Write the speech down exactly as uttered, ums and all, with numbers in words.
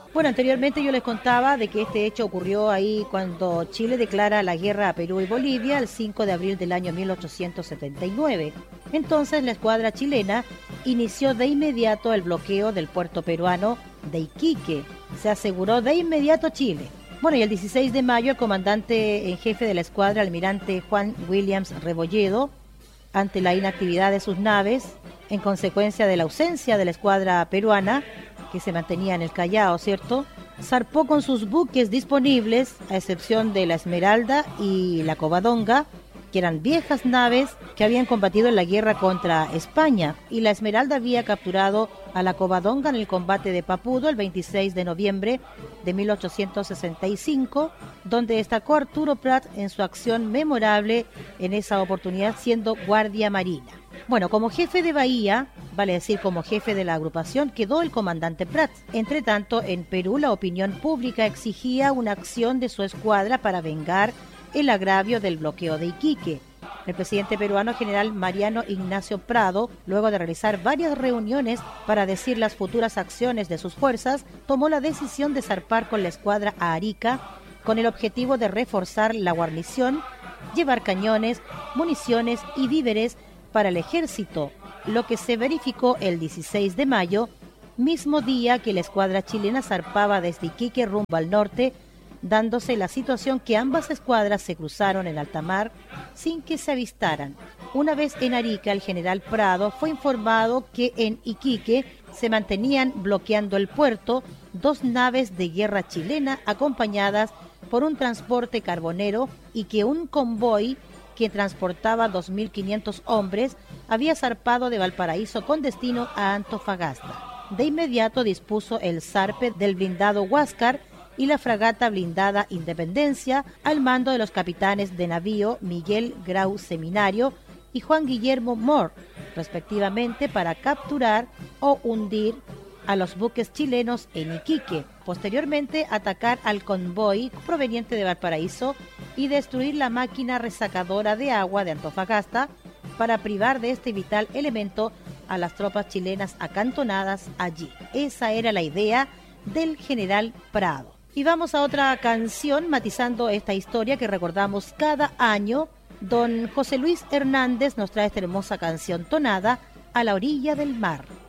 Bueno, anteriormente yo les contaba de que este hecho ocurrió ahí cuando Chile declara la guerra a Perú y Bolivia el cinco de abril del año mil ochocientos setenta y nueve. Entonces la escuadra chilena inició de inmediato el bloqueo del puerto peruano de Iquique. Se aseguró de inmediato Chile. Bueno, y el dieciséis de mayo el comandante en jefe de la escuadra, almirante Juan Williams Rebolledo, ante la inactividad de sus naves, en consecuencia de la ausencia de la escuadra peruana, que se mantenía en el Callao, ¿cierto?, zarpó con sus buques disponibles, a excepción de la Esmeralda y la Covadonga, que eran viejas naves que habían combatido en la guerra contra España, y la Esmeralda había capturado a la Covadonga en el combate de Papudo el veintiséis de noviembre de mil ochocientos sesenta y cinco, donde destacó Arturo Prat en su acción memorable en esa oportunidad siendo guardia marina. Bueno, como jefe de Bahía, vale decir como jefe de la agrupación, quedó el comandante Prat. Entre tanto, en Perú la opinión pública exigía una acción de su escuadra para vengar el agravio del bloqueo de Iquique. El presidente peruano general Mariano Ignacio Prado, luego de realizar varias reuniones para decir las futuras acciones de sus fuerzas, tomó la decisión de zarpar con la escuadra a Arica con el objetivo de reforzar la guarnición, llevar cañones, municiones y víveres para el ejército, lo que se verificó el dieciséis de mayo, mismo día que la escuadra chilena zarpaba desde Iquique rumbo al norte, dándose la situación que ambas escuadras se cruzaron en alta mar sin que se avistaran. Una vez en Arica, el general Prado fue informado que en Iquique se mantenían bloqueando el puerto dos naves de guerra chilena acompañadas por un transporte carbonero y que un convoy que transportaba dos mil quinientos hombres había zarpado de Valparaíso con destino a Antofagasta. De inmediato dispuso el zarpe del blindado Huáscar y la fragata blindada Independencia al mando de los capitanes de navío Miguel Grau Seminario y Juan Guillermo Moore, respectivamente, para capturar o hundir a los buques chilenos en Iquique, posteriormente atacar al convoy proveniente de Valparaíso y destruir la máquina resacadora de agua de Antofagasta para privar de este vital elemento a las tropas chilenas acantonadas allí. Esa era la idea del general Prado. Y vamos a otra canción matizando esta historia que recordamos cada año. Don José Luis Hernández nos trae esta hermosa canción tonada, A la orilla del mar.